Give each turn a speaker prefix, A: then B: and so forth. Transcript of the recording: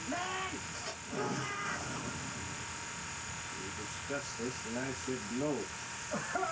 A: Man!
B: We discussed this and I should know.